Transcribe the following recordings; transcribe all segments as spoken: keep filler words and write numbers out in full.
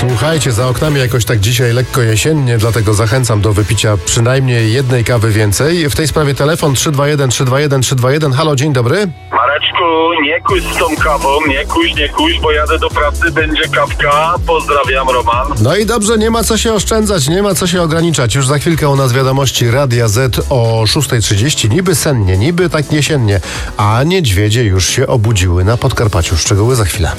Słuchajcie, za oknami jakoś tak dzisiaj lekko jesiennie, dlatego zachęcam do wypicia przynajmniej jednej kawy więcej. W tej sprawie telefon trzy dwa jeden trzy dwa jeden trzy dwa jeden. Halo, dzień dobry. Mareczku, nie kuś z tą kawą, nie kuś, nie kuś, bo jadę do pracy, będzie kawka. Pozdrawiam, Roman. No i dobrze, nie ma co się oszczędzać, nie ma co się ograniczać. Już za chwilkę u nas wiadomości Radia Z o szósta trzydzieści. Niby sennie, niby tak jesiennie, a niedźwiedzie już się obudziły na Podkarpaciu. Szczegóły za chwilę.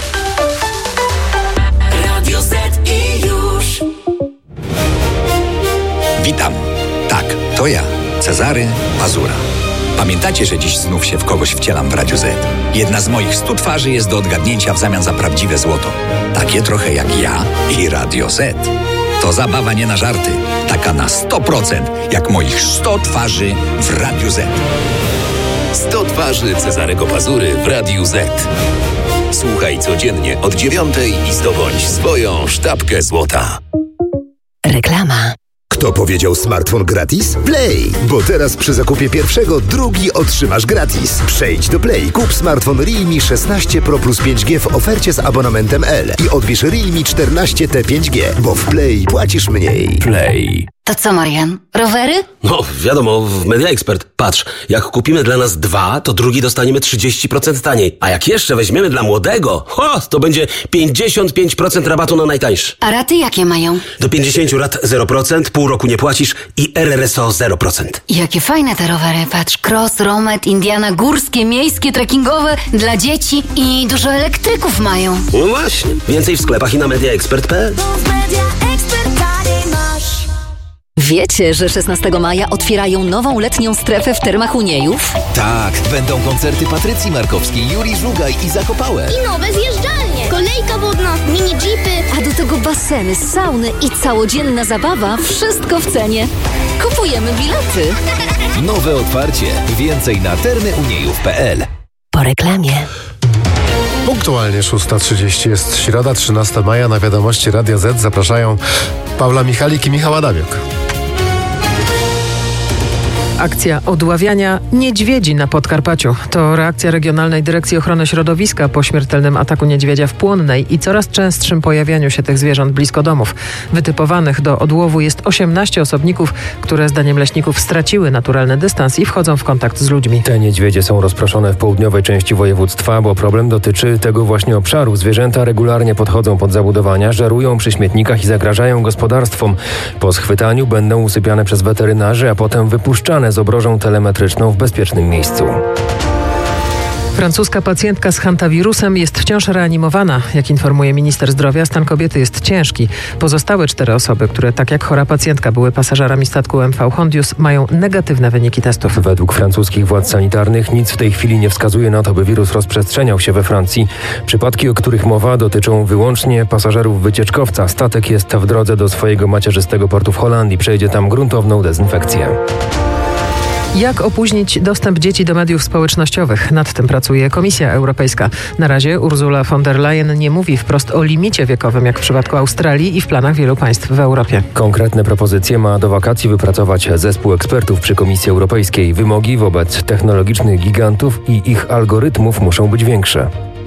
Witam. Tak, to ja, Cezary Mazura. Pamiętacie, że dziś znów się w kogoś wcielam w Radiu Z? Jedna z moich stu twarzy jest do odgadnięcia w zamian za prawdziwe złoto. Takie trochę jak ja i Radio Z. To zabawa nie na żarty. Taka na sto procent jak moich sto twarzy w Radiu Z. sto twarzy Cezarego Pazury w Radiu Z. Słuchaj codziennie od dziewiątej i zdobądź swoją sztabkę złota. Reklama. Kto powiedział smartfon gratis? Play! Bo teraz przy zakupie pierwszego drugi otrzymasz gratis. Przejdź do Play, kup smartfon Realme szesnaście Pro plus pięć G w ofercie z abonamentem L i odbierz Realme czternaście T pięć G, bo w Play płacisz mniej. Play. To co, Marian? Rowery? No, wiadomo, w Media Expert. Patrz, jak kupimy dla nas dwa, to drugi dostaniemy trzydzieści procent taniej. A jak jeszcze weźmiemy dla młodego, ho, to będzie pięćdziesiąt pięć procent rabatu na najtańszy. A raty jakie mają? Do pięćdziesięciu lat zero procent, pół roku nie płacisz i R R S O zero procent. Jakie fajne te rowery. Patrz, cross, romet, Indiana, górskie, miejskie, trekkingowe, dla dzieci i dużo elektryków mają. No właśnie. Więcej w sklepach i na media expert kropka p l. Wiecie, że szesnastego maja otwierają nową letnią strefę w Termach Uniejów? Tak, będą koncerty Patrycji Markowskiej, Julii Żugaj i Zakopałe. I nowe zjeżdżalnie, kolejka wodna, mini jeepy. A do tego baseny, sauny i całodzienna zabawa, wszystko w cenie. Kupujemy bilety. Nowe otwarcie. Więcej na termy uniejów kropka p l. Po reklamie. Punktualnie szósta trzydzieści jest środa, trzynastego maja. Na wiadomości Radia Z zapraszają Paula Michalik i Michał Adabiok. Akcja odławiania niedźwiedzi na Podkarpaciu. To reakcja Regionalnej Dyrekcji Ochrony Środowiska po śmiertelnym ataku niedźwiedzia w Płonnej i coraz częstszym pojawianiu się tych zwierząt blisko domów. Wytypowanych do odłowu jest osiemnaście osobników, które zdaniem leśników straciły naturalny dystans i wchodzą w kontakt z ludźmi. Te niedźwiedzie są rozproszone w południowej części województwa, bo problem dotyczy tego właśnie obszaru. Zwierzęta regularnie podchodzą pod zabudowania, żerują przy śmietnikach i zagrażają gospodarstwom. Po schwytaniu będą usypiane przez weterynarzy, a potem wypuszczane z obrożą telemetryczną w bezpiecznym miejscu. Francuska pacjentka z hantawirusem jest wciąż reanimowana. Jak informuje minister zdrowia, stan kobiety jest ciężki. Pozostałe cztery osoby, które tak jak chora pacjentka były pasażerami statku M V Hondius, mają negatywne wyniki testów. Według francuskich władz sanitarnych nic w tej chwili nie wskazuje na to, by wirus rozprzestrzeniał się we Francji. Przypadki, o których mowa, dotyczą wyłącznie pasażerów wycieczkowca. Statek jest w drodze do swojego macierzystego portu w Holandii. Przejdzie tam gruntowną dezynfekcję. Jak opóźnić dostęp dzieci do mediów społecznościowych? Nad tym pracuje Komisja Europejska. Na razie Ursula von der Leyen nie mówi wprost o limicie wiekowym, jak w przypadku Australii i w planach wielu państw w Europie. Konkretne propozycje ma do wakacji wypracować zespół ekspertów przy Komisji Europejskiej. Wymogi wobec technologicznych gigantów i ich algorytmów muszą być większe.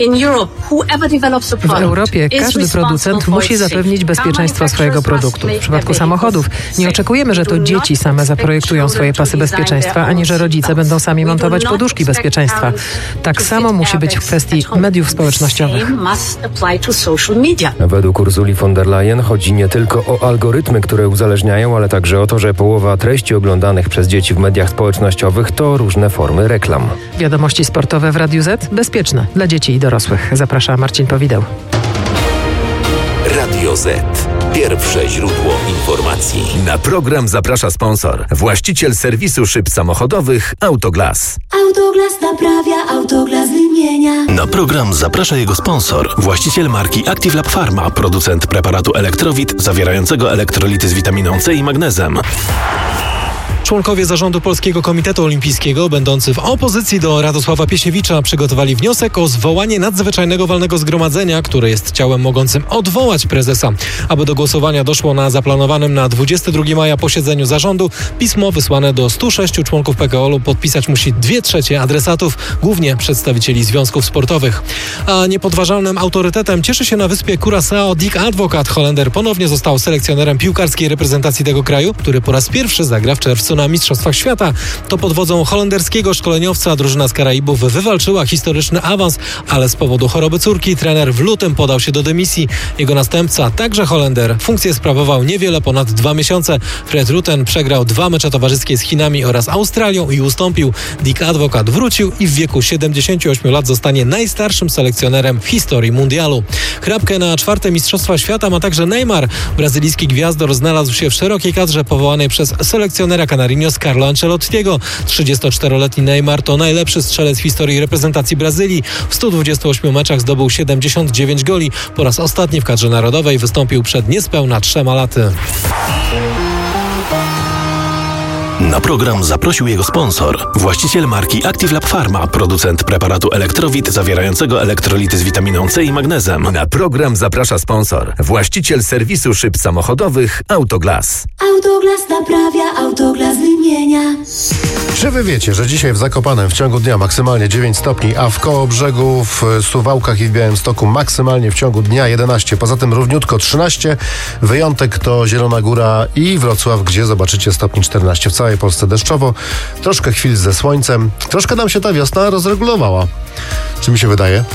W Europie każdy producent musi zapewnić bezpieczeństwo swojego produktu. W przypadku samochodów nie oczekujemy, że to dzieci same zaprojektują swoje pasy bezpieczeństwa, ani że rodzice będą sami montować poduszki bezpieczeństwa. Tak samo musi być w kwestii mediów społecznościowych. Według Ursuli von der Leyen chodzi nie tylko o algorytmy, które uzależniają, ale także o to, że połowa treści oglądanych przez dzieci w mediach społecznościowych to różne formy reklam. Wiadomości sportowe w Radiu Z bezpieczne dla dzieci i dorosłych. Zaprasza Marcin Powideł. Radio Z. Pierwsze źródło informacji. Na program zaprasza sponsor. Właściciel serwisu szyb samochodowych Autoglas. Autoglas naprawia, Autoglas wymienia. Na program zaprasza jego sponsor. Właściciel marki Active Lab Pharma. Producent preparatu Elektrowit zawierającego elektrolity z witaminą C i magnezem. Członkowie zarządu Polskiego Komitetu Olimpijskiego, będący w opozycji do Radosława Piesiewicza, przygotowali wniosek o zwołanie nadzwyczajnego walnego zgromadzenia, które jest ciałem mogącym odwołać prezesa. Aby do głosowania doszło na zaplanowanym na dwudziestego drugiego maja posiedzeniu zarządu, pismo wysłane do stu sześciu członków P K O L-u podpisać musi dwie trzecie adresatów, głównie przedstawicieli związków sportowych. A niepodważalnym autorytetem cieszy się na wyspie Curaçao Dick Advocaat. Holender ponownie został selekcjonerem piłkarskiej reprezentacji tego kraju, który po raz pierwszy zagra w czerwcu na Mistrzostwach Świata. To pod wodzą holenderskiego szkoleniowca drużyna z Karaibów wywalczyła historyczny awans, ale z powodu choroby córki trener w lutym podał się do dymisji. Jego następca, także Holender, funkcję sprawował niewiele ponad dwa miesiące. Fred Rutten przegrał dwa mecze towarzyskie z Chinami oraz Australią i ustąpił. Dick Advocaat wrócił i w wieku siedemdziesięciu ośmiu lat zostanie najstarszym selekcjonerem w historii mundialu. Chrapkę na czwarte Mistrzostwa Świata ma także Neymar. Brazylijski gwiazdor znalazł się w szerokiej kadrze powołanej przez selekcjonera Canarinos Carlo Ancelottiego. trzydziestoczteroletni Neymar to najlepszy strzelec w historii reprezentacji Brazylii. W stu dwudziestu ośmiu meczach zdobył siedemdziesiąt dziewięć goli. Po raz ostatni w kadrze narodowej wystąpił przed niespełna trzema laty. Na program zaprosił jego sponsor, właściciel marki Active Lab Pharma, producent preparatu Elektrowit zawierającego elektrolity z witaminą C i magnezem. Na program zaprasza sponsor, właściciel serwisu szyb samochodowych Autoglas. Autoglas naprawia, Autoglas wymienia. Czy wy wiecie, że dzisiaj w Zakopanem w ciągu dnia maksymalnie dziewięć stopni, a w Kołobrzegu, w Suwałkach i w Białymstoku maksymalnie w ciągu dnia jedenaście, poza tym równiutko trzynaście. Wyjątek to Zielona Góra i Wrocław, gdzie zobaczycie stopni czternaście. W całej Polsce deszczowo, troszkę chwil ze słońcem, troszkę nam się ta wiosna rozregulowała. Czy mi się wydaje?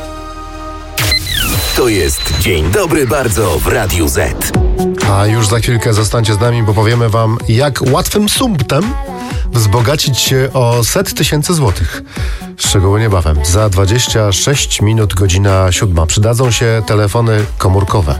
To jest Dzień Dobry Bardzo w Radiu Z. A już za chwilkę zostańcie z nami, bo powiemy wam, jak łatwym sumptem wzbogacić się o set tysięcy złotych. Szczegóły niebawem. Za dwadzieścia sześć minut, godzina siódma. Przydadzą się telefony komórkowe.